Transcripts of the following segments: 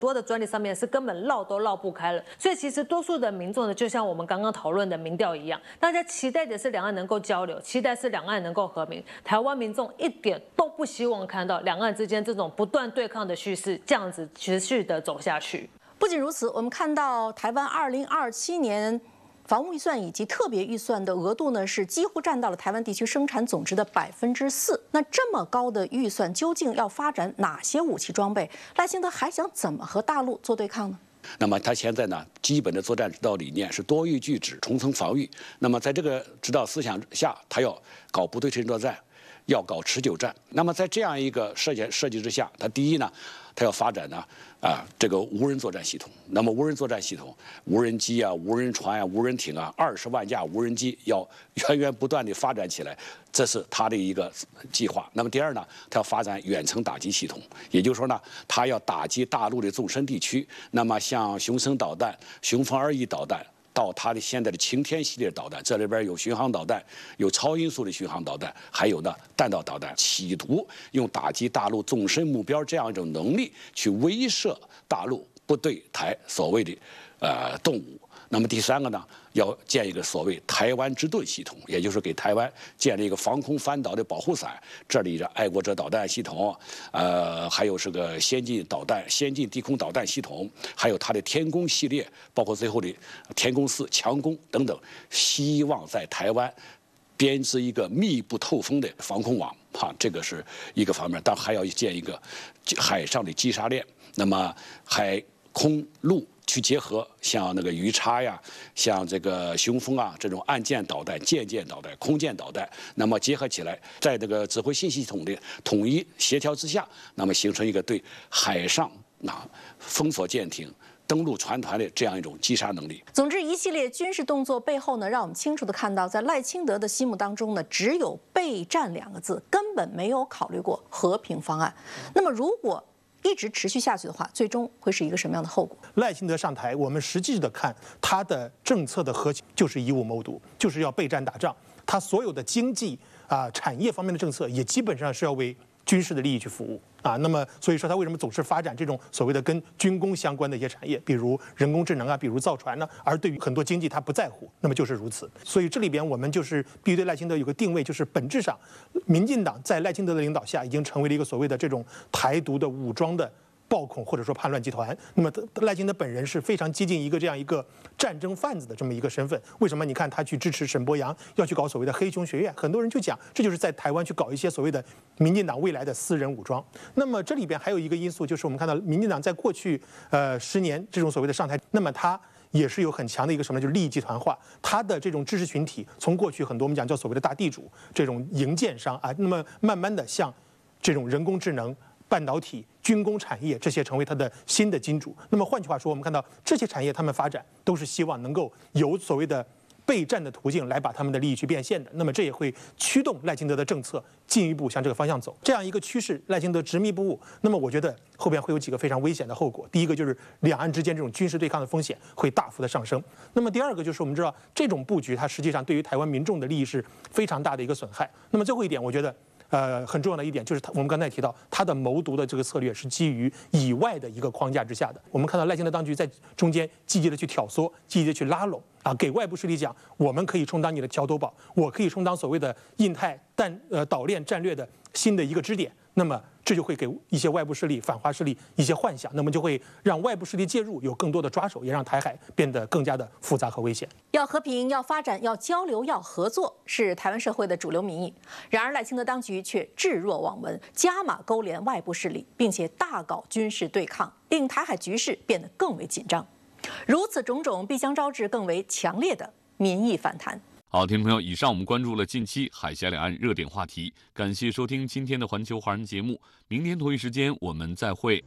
多的专利上面是根本绕都绕不开了，所以其实多数的民众呢，就像我们刚刚讨论的民调一样，大家期待的是两岸能够交流，期待是两岸能够和平。台湾民众一点都不希望看到两岸之间这种不断对抗的趋势这样子持续的走下去。 不仅如此，我们看到台湾2027年防务预算以及特别预算的额度呢，是几乎占到了台湾地区生产总值的4%。那这么高的预算，究竟要发展哪些武器装备？赖清德还想怎么和大陆做对抗呢？ 那么他现在呢，基本的作战指导理念是多域拒止、重层防御。那么在这个指导思想下，他要搞部队持续作战，要搞持久战。那么在这样一个设计之下，他第一呢，他要发展呢这个无人作战系统。那么无人作战系统，无人机啊、无人船啊、无人艇啊，20万架无人机要源源不断地发展起来，这是他的一个计划。那么第二呢，他要发展远程打击系统，也就是说呢，他要打击大陆的纵深地区。那么像雄升导弹、雄风2E导弹。到它的现在的擎天系列导弹，这里边有巡航导弹，有超音速的巡航导弹，还有呢弹道导弹，企图用打击大陆纵深目标这样一种能力去威慑大陆不对台所谓的动武。那么第三个呢，要建一个所谓台湾之盾系统，也就是给台湾建立一个防空反导的保护伞，这里的爱国者导弹系统，还有是个先进地空导弹系统，还有它的天宫系列，包括最后的天宫4强攻等等，希望在台湾编织一个密不透风的防空网，这个是一个方面。但还要建一个海上的击杀链，那么海空陆去结合，像那个鱼叉呀，像这个雄风啊这种岸舰导弹、舰导弹、空舰导弹，那么结合起来，在这个指挥信息系统的统一协调之下，那么形成一个对海上封锁舰艇、登陆船团的这样一种击杀能力。 总之，一系列军事动作背后呢，让我们清楚地看到，在赖清德的心目当中呢，只有备战2个字，根本没有考虑过和平方案。那么，如果一直持续下去的话，最终会是一个什么样的后果？ 赖清德上台，我们实际的看他的政策的核心就是以武谋独，就是要备战打仗。他所有的经济产业方面的政策也基本上是要为军事的利益去服务那么所以说他为什么总是发展这种所谓的跟军工相关的一些产业，比如人工智能比如造船呢？而对于很多经济他不在乎，那么就是如此。所以这里边我们就是必须对赖清德有个定位，就是本质上，民进党在赖清德的领导下已经成为了一个所谓的这种台独的武装的暴恐或者说叛乱集团。那么赖清德本人是非常接近这样一个战争贩子的这么一个身份。为什么你看他去支持沈伯洋，要去搞所谓的黑熊学院？很多人就讲，这就是在台湾去搞一些所谓的民进党未来的私人武装。那么这里边还有一个因素，就是我们看到民进党在过去10年这种所谓的上台，那么他也是有很强的一个什么，就是利益集团化。他的这种知识群体，从过去很多我们讲叫所谓的大地主这种营建商那么慢慢的像这种人工智能、半导体、军工产业这些成为它的新的金主。那么换句话说，我们看到这些产业他们发展都是希望能够有所谓的备战的途径来把他们的利益去变现的。那么这也会驱动赖清德的政策进一步向这个方向走。这样一个趋势，赖清德执迷不悟。那么我觉得后边会有几个非常危险的后果。第一个就是两岸之间这种军事对抗的风险会大幅的上升。那么第二个就是我们知道这种布局它实际上对于台湾民众的利益是非常大的一个损害。那么最后一点，我觉得很重要的一点就是我们刚才提到，他的谋独的这个策略是基于以外的一个框架之下的。我们看到赖清德当局在中间积极的去挑唆，积极的去拉拢给外部势力讲，我们可以充当你的桥头堡，我可以充当所谓的印太岛链战略的新的一个支点。那么这就会给一些外部势力、反华势力一些幻想，那么就会让外部势力介入有更多的抓手，也让台海变得更加的复杂和危险。 要和平，要发展，要交流，要合作，是台湾社会的主流民意。然而赖清德当局却置若罔闻，加码勾连外部势力，并且大搞军事对抗，令台海局势变得更为紧张。如此种种，必将招致更为强烈的民意反弹。 好，听众朋友，以上我们关注了近期海峡两岸热点话题，感谢收听今天的环球华人节目，明天同一时间我们再会。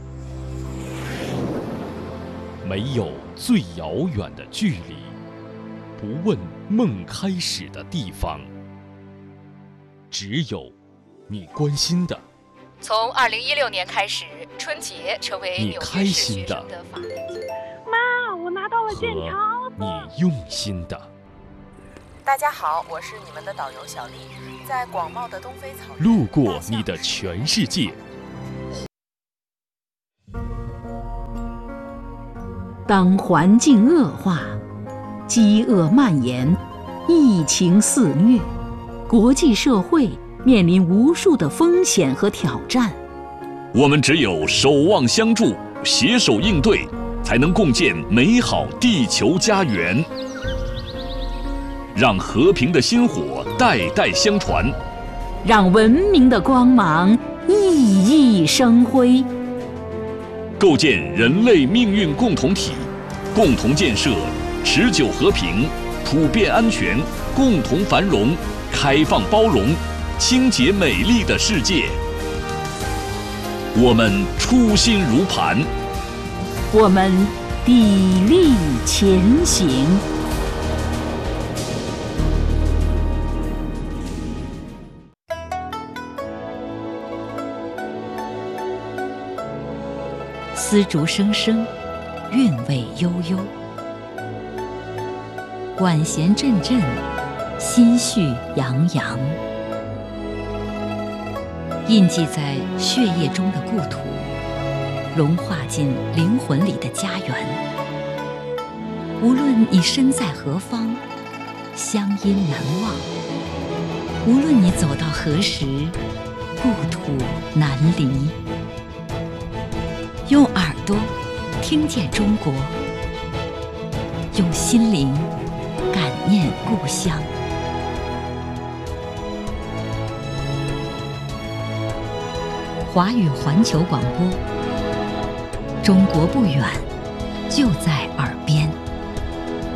没有最遥远的距离，不问梦开始的地方，只有你关心的。 从2016年开始，春节成为你开心的法定节日。 妈，我拿到了健康。 你用心的。 大家好，我是你们的导游小丽，在广袤的东非草原， 路过你的全世界。 当环境恶化，饥饿蔓延，疫情肆虐，国际社会面临无数的风险和挑战。 我们只有守望相助，携手应对，才能共建美好地球家园。让和平的薪火代代相传， 让文明的光芒熠熠生辉。 构建人类命运共同体，共同建设持久和平、普遍安全、共同繁荣、开放包容、清洁美丽的世界。我们初心如磐， 我们砥砺前行。丝竹声声，韵味悠悠；管弦阵阵，心绪洋洋。印记在血液中的故土，融化进灵魂里的家园。无论你身在何方，乡音难忘；无论你走到何时，故土难离。用耳朵听见中国，用心灵感念故乡。华语环球广播，中国不远，就在耳